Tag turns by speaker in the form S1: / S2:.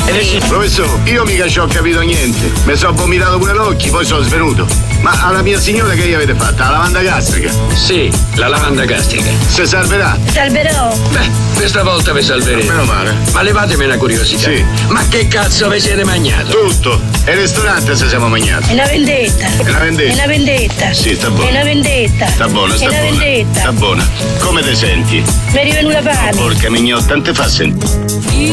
S1: Sì.
S2: Professore, io mica ci ho capito niente. Mi sono vomitato pure l'occhio, poi sono svenuto. Ma alla mia signora che gli avete fatta? La lavanda gastrica?
S1: Sì, la lavanda gastrica.
S2: Se salverà?
S3: Salverò.
S1: Beh, questa volta vi salveremo.
S2: Meno male.
S1: Ma levatemi una curiosità.
S2: Sì.
S1: Ma che cazzo vi siete mangiato?
S2: Tutto. E il ristorante se siamo mangiati.
S3: È una vendetta.
S2: È una vendetta?
S3: È una vendetta.
S2: Sì, sta
S3: È
S2: buono.
S3: una vendetta.
S2: Sta buona, sta
S3: È una
S2: buona.
S3: vendetta.
S2: Sta buona. Come te senti?
S3: Mi è rivenuta fame.
S2: Porca mignotta, non te fa sentire.